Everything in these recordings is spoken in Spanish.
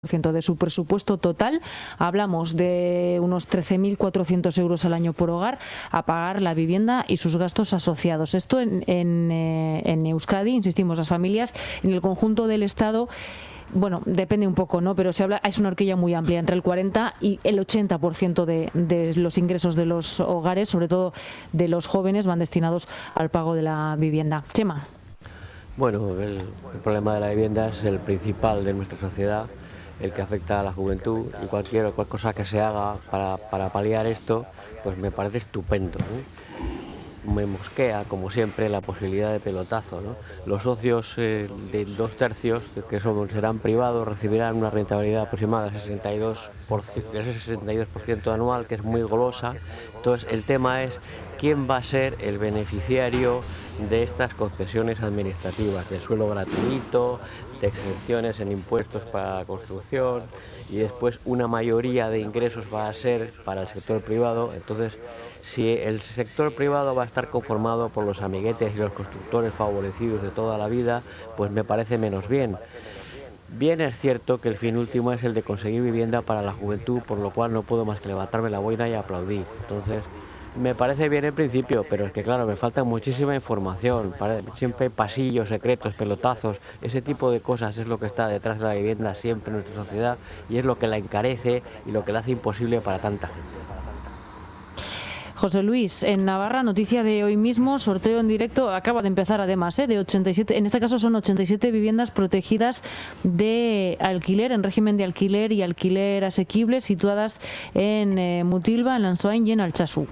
de su presupuesto total. Hablamos de unos 13.400 euros al año por hogar a pagar la vivienda y sus gastos asociados. Esto en Euskadi, insistimos, las familias en el conjunto del Estado. Bueno, depende un poco, ¿no? Pero se habla, es una horquilla muy amplia, entre el 40 y el 80% de los ingresos de los hogares, sobre todo de los jóvenes, van destinados al pago de la vivienda. Chema. Bueno, el problema de la vivienda es el principal de nuestra sociedad, el que afecta a la juventud, y cualquier cosa que se haga para paliar esto, pues me parece estupendo, ¿no? Me mosquea, como siempre, la posibilidad de pelotazo, ¿no? Los socios de 2/3, que serán privados, recibirán una rentabilidad aproximada del 62% anual, que es muy golosa. Entonces, el tema es quién va a ser el beneficiario de estas concesiones administrativas, de suelo gratuito, de exenciones en impuestos para la construcción, y después una mayoría de ingresos va a ser para el sector privado. Entonces, si el sector privado va a estar conformado por los amiguetes y los constructores favorecidos de toda la vida, pues me parece menos bien. Bien es cierto que el fin último es el de conseguir vivienda para la juventud, por lo cual no puedo más que levantarme la boina y aplaudir. Entonces, me parece bien en principio, pero es que claro, me falta muchísima información. Siempre hay pasillos secretos, pelotazos, ese tipo de cosas es lo que está detrás de la vivienda siempre en nuestra sociedad, y es lo que la encarece y lo que la hace imposible para tanta gente. José Luis, en Navarra, noticia de hoy mismo, sorteo en directo, acaba de empezar además, de 87, en este caso son 87 viviendas protegidas de alquiler, en régimen de alquiler y alquiler asequible, situadas en Mutilva, en Lansoain y en Altsasú.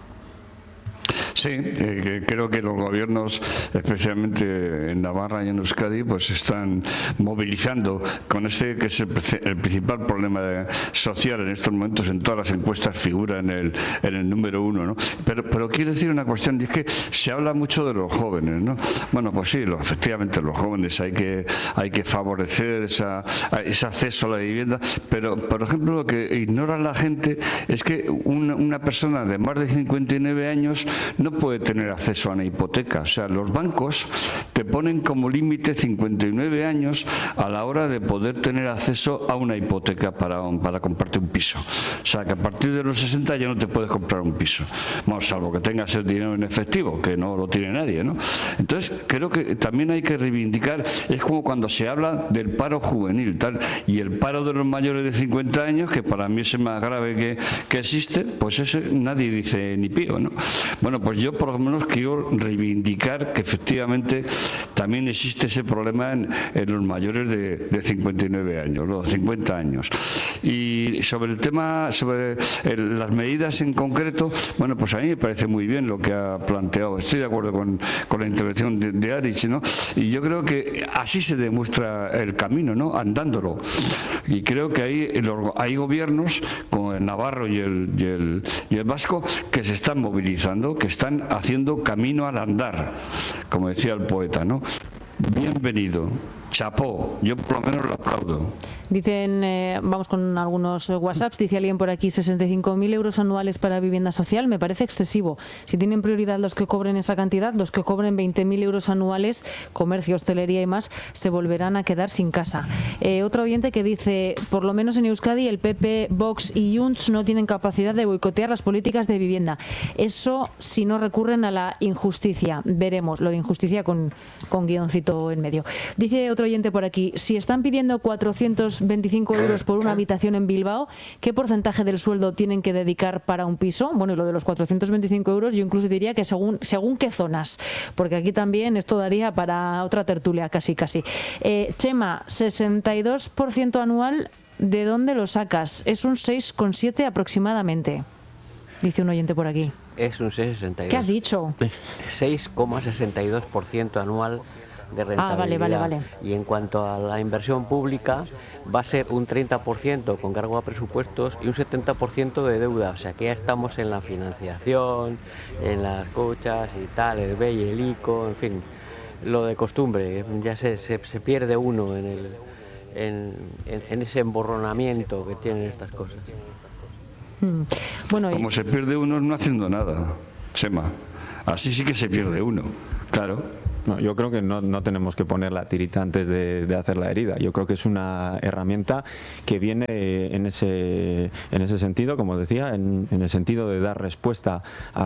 Sí, creo que los gobiernos, especialmente en Navarra y en Euskadi, pues están movilizando con que es el principal problema social en estos momentos. En todas las encuestas figura en el número 1, ¿no? Pero quiero decir una cuestión, y es que se habla mucho de los jóvenes, ¿no? Bueno, pues sí, efectivamente los jóvenes hay que favorecer ese acceso a la vivienda, pero por ejemplo lo que ignora la gente es que una persona de más de 59 años no puede tener acceso a una hipoteca. O sea, los bancos te ponen como límite 59 años a la hora de poder tener acceso a una hipoteca para comprarte un piso. O sea, que a partir de los 60 ya no te puedes comprar un piso. Bueno, salvo que tengas el dinero en efectivo, que no lo tiene nadie, ¿no? Entonces, creo que también hay que reivindicar, es como cuando se habla del paro juvenil, tal, y el paro de los mayores de 50 años, que para mí es el más grave que existe, pues ese nadie dice ni pío, ¿no? Bueno, pues yo por lo menos quiero reivindicar que efectivamente también existe ese problema en los mayores de 59 años, los 50 años. Y sobre el tema, sobre las medidas en concreto, bueno, pues a mí me parece muy bien lo que ha planteado. Estoy de acuerdo con la intervención de Arich, ¿no? Y yo creo que así se demuestra el camino, ¿no? Andándolo. Y creo que hay gobiernos, como el navarro y el vasco, que se están movilizando, que están haciendo camino al andar, como decía el poeta, ¿no? Bienvenido. Chapó, yo por lo menos lo aplaudo. Dicen, vamos con algunos WhatsApps, dice alguien por aquí, 65.000 euros anuales para vivienda social, me parece excesivo. Si tienen prioridad los que cobren esa cantidad, los que cobren 20.000 euros anuales, comercio, hostelería y más, se volverán a quedar sin casa. Otro oyente que dice, por lo menos en Euskadi el PP, Vox y Junts no tienen capacidad de boicotear las políticas de vivienda. Eso si no recurren a la injusticia. Veremos, lo de injusticia con guioncito en medio. Dice otro oyente por aquí, si están pidiendo 425 euros por una habitación en Bilbao, ¿qué porcentaje del sueldo tienen que dedicar para un piso? Bueno, y lo de los 425 euros yo incluso diría que según qué zonas, porque aquí también esto daría para otra tertulia casi. Chema, 62% anual, ¿de dónde lo sacas? Es un 6,7 aproximadamente, dice un oyente por aquí. Es un 6,62. ¿Qué has dicho? 6,62% anual de rentabilidad. Vale. Y en cuanto a la inversión pública, va a ser un 30% con cargo a presupuestos y un 70% de deuda. O sea que ya estamos en la financiación, en las cochas y tal, el BEI, el ICO, en fin, lo de costumbre. Ya se pierde uno en ese emborronamiento que tienen estas cosas. Bueno, como se pierde uno no haciendo nada, Chema. Así sí que se pierde uno, claro. No, yo creo que no tenemos que poner la tirita antes de hacer la herida. Yo creo que es una herramienta que viene en ese sentido, como decía, en el sentido de dar respuesta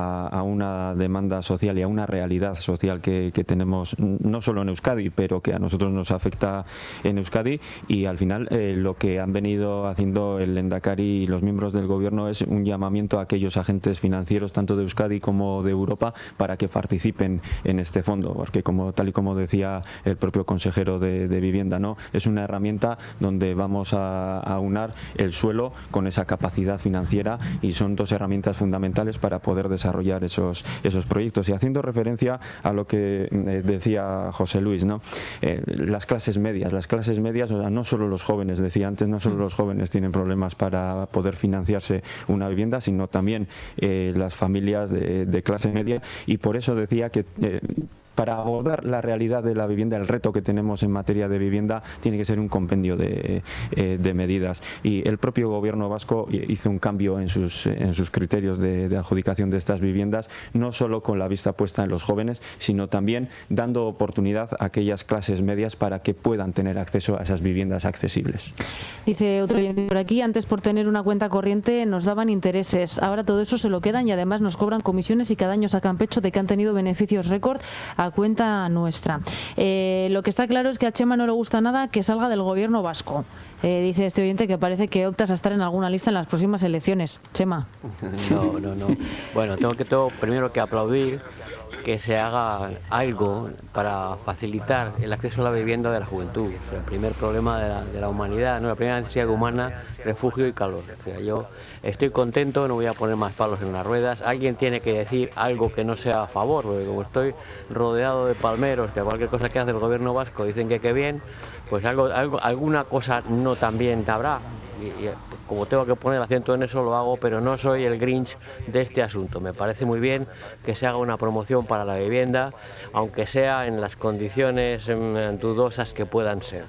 a una demanda social y a una realidad social que tenemos no solo en Euskadi, pero que a nosotros nos afecta en Euskadi. Y al final lo que han venido haciendo el Lehendakari y los miembros del Gobierno es un llamamiento a aquellos agentes financieros, tanto de Euskadi como de Europa, para que participen en este fondo, porque tal y como decía el propio consejero de Vivienda, ¿no? Es una herramienta donde vamos a aunar el suelo con esa capacidad financiera, y son dos herramientas fundamentales para poder desarrollar esos proyectos. Y haciendo referencia a lo que decía José Luis, ¿no? Las clases medias, o sea, no solo los jóvenes, decía antes, no solo los jóvenes tienen problemas para poder financiarse una vivienda, sino también las familias de clase media, y por eso decía que para abordar la realidad de la vivienda, el reto que tenemos en materia de vivienda, tiene que ser un compendio de medidas. Y el propio Gobierno vasco hizo un cambio en sus criterios de adjudicación de estas viviendas, no solo con la vista puesta en los jóvenes, sino también dando oportunidad a aquellas clases medias para que puedan tener acceso a esas viviendas accesibles. Dice otro oyente por aquí: antes por tener una cuenta corriente nos daban intereses, ahora todo eso se lo quedan y además nos cobran comisiones y cada año sacan pecho de que han tenido beneficios récord a cuenta nuestra. Lo que está claro es que a Chema no le gusta nada que salga del Gobierno vasco. Dice este oyente que parece que optas a estar en alguna lista en las próximas elecciones. Chema. No. Bueno, tengo primero que aplaudir que se haga algo para facilitar el acceso a la vivienda de la juventud. O sea, el primer problema de la humanidad, ¿no? La primera necesidad humana, refugio y calor. O sea, yo estoy contento, no voy a poner más palos en las ruedas. Alguien tiene que decir algo que no sea a favor, porque como estoy rodeado de palmeros, que cualquier cosa que hace el Gobierno vasco dicen que qué bien, pues alguna cosa no tan bien habrá. Y como tengo que poner el acento en eso, lo hago, pero no soy el Grinch de este asunto. Me parece muy bien que se haga una promoción para la vivienda, aunque sea en las condiciones dudosas que puedan ser.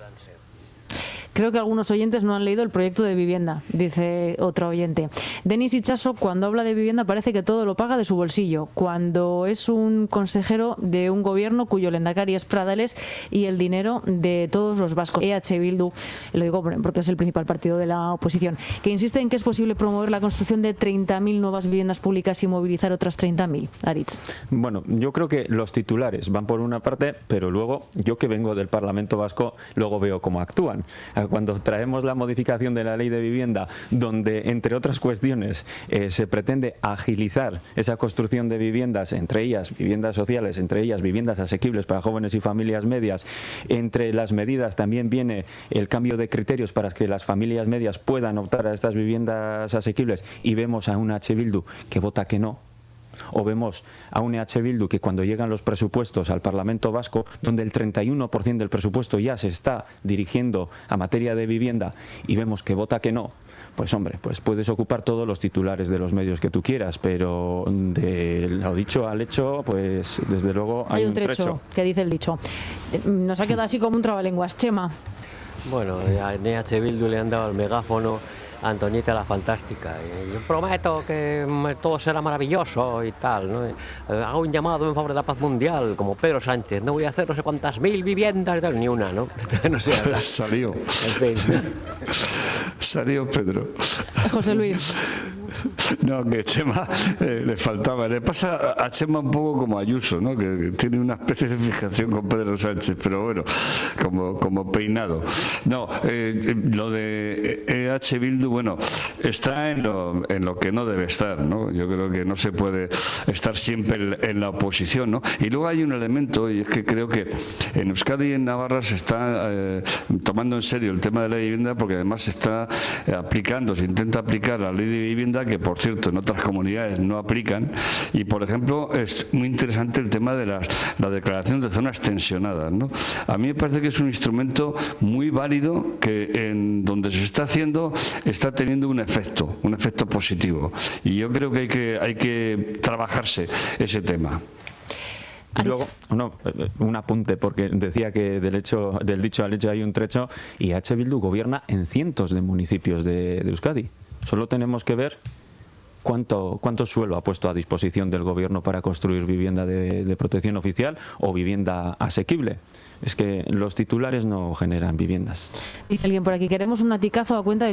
Creo que algunos oyentes no han leído el proyecto de vivienda, dice otro oyente. Denis Ichaso, cuando habla de vivienda, parece que todo lo paga de su bolsillo, cuando es un consejero de un gobierno cuyo lehendakari es Pradales y el dinero de todos los vascos. EH Bildu, lo digo porque es el principal partido de la oposición, que insiste en que es posible promover la construcción de 30.000 nuevas viviendas públicas y movilizar otras 30.000. Aritz. Bueno, yo creo que los titulares van por una parte, pero luego, yo que vengo del Parlamento Vasco, luego veo cómo actúan. Cuando traemos la modificación de la ley de vivienda, donde, entre otras cuestiones, se pretende agilizar esa construcción de viviendas, entre ellas viviendas sociales, entre ellas viviendas asequibles para jóvenes y familias medias, entre las medidas también viene el cambio de criterios para que las familias medias puedan optar a estas viviendas asequibles, y vemos a un H. Bildu que vota que no. O vemos a un EH Bildu que cuando llegan los presupuestos al Parlamento Vasco, donde el 31% del presupuesto ya se está dirigiendo a materia de vivienda, y vemos que vota que no, pues hombre, pues puedes ocupar todos los titulares de los medios que tú quieras, pero de lo dicho al hecho, pues desde luego hay un trecho. Que dice el dicho. Nos ha quedado así como un trabalenguas. Chema. Bueno, a EH Bildu le han dado el megáfono Antoñita la Fantástica. Yo prometo que todo será maravilloso y tal, ¿no? Hago un llamado en favor de la paz mundial, como Pedro Sánchez. No voy a hacer no sé cuántas mil viviendas y tal, ni una, ¿no? No sé. Salió. En fin. Salió Pedro. José Luis. No, que Chema le faltaba. Le pasa a Chema un poco como a Ayuso, ¿no? Que tiene una especie de fijación con Pedro Sánchez, pero bueno, como peinado. No, lo de EH Bildu, bueno, está en lo que no debe estar, ¿no? Yo creo que no se puede estar siempre en la oposición, ¿no? Y luego hay un elemento, y es que creo que en Euskadi y en Navarra se está tomando en serio el tema de la vivienda, porque además se está se intenta aplicar la ley de vivienda, que por cierto en otras comunidades no aplican, y por ejemplo es muy interesante el tema de la declaración de zonas tensionadas, ¿no? A mí me parece que es un instrumento muy válido, que en donde se está haciendo está teniendo un efecto positivo, y yo creo que hay que trabajarse ese tema. Y luego, un apunte, porque decía que del dicho al hecho hay un trecho, y H. Bildu gobierna en cientos de municipios de Euskadi. Solo tenemos que ver ¿cuánto suelo ha puesto a disposición del Gobierno para construir vivienda de protección oficial o vivienda asequible? Es que los titulares no generan viviendas. Dice alguien por aquí, queremos un aticazo a cuenta del